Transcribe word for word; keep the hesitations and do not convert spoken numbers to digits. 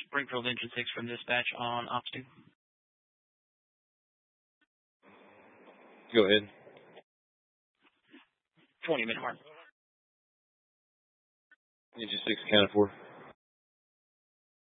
Springfield Engine six from dispatch on Ops two. Go ahead. twenty minute mark. Engine six accounted for.